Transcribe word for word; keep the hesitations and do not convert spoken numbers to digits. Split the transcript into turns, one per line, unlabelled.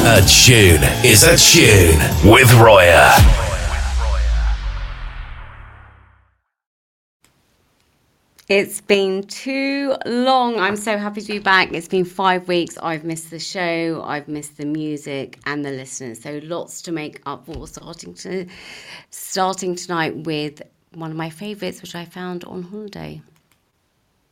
A tune is a tune with Roya.
It's been too long. I'm so happy to be back. It's been five weeks. I've missed the show. I've missed the music and the listeners. So lots to make up for. Starting to, starting tonight with one of my favourites, which I found on holiday.